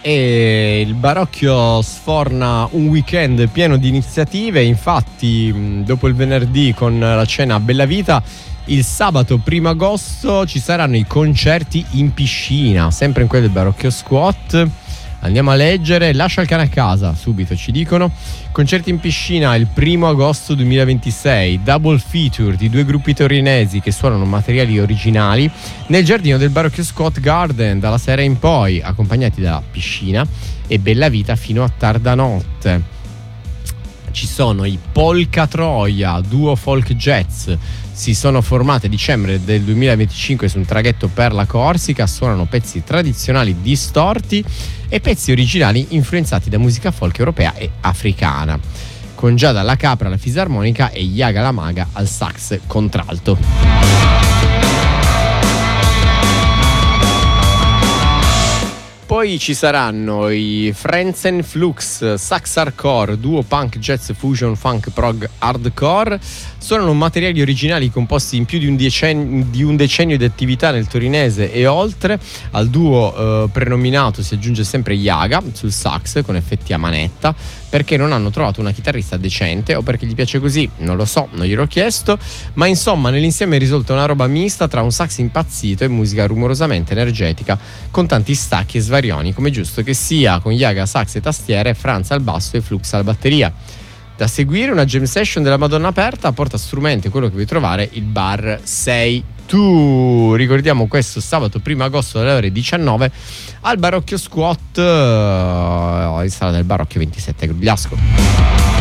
E il Barocchio sforna un weekend pieno di iniziative. Infatti, dopo il venerdì con la cena a Bellavita, il sabato 1 agosto ci saranno i concerti in piscina, sempre in quello del Barocchio Squat. Andiamo a leggere. Lascia il cane a casa, subito ci dicono. Concerti in piscina il 1 agosto 2026, double feature di 2 gruppi torinesi che suonano materiali originali nel giardino del Barocchio Squat Garden dalla sera in poi, accompagnati da piscina e bella vita fino a tarda notte. Ci sono i Polka Troia, duo folk jazz. Si sono formate a dicembre del 2025 su un traghetto per la Corsica, suonano pezzi tradizionali distorti e pezzi originali influenzati da musica folk europea e africana, con Giada la Capra alla fisarmonica e Yaga la Maga al sax contralto. Poi ci saranno i Friends and Flux, sax hardcore, duo punk jazz fusion funk prog hardcore. Suonano materiali originali composti in più di un decennio di attività nel torinese e oltre. Al duo prenominato si aggiunge sempre Yaga sul sax con effetti a manetta, perché non hanno trovato una chitarrista decente o perché gli piace così, non lo so, non gliel'ho chiesto, ma insomma nell'insieme risulta una roba mista tra un sax impazzito e musica rumorosamente energetica con tanti stacchi e svarioni, come giusto che sia, con Yaga sax e tastiere, Franz al basso e Flux alla batteria. Da seguire una jam session della Madonna aperta a porta strumenti, quello che vuoi trovare il bar 6 tu. Ricordiamo questo sabato 1 agosto alle ore 19 al Barocchio Squat, in sala del Barocchio 27 Grugliasco.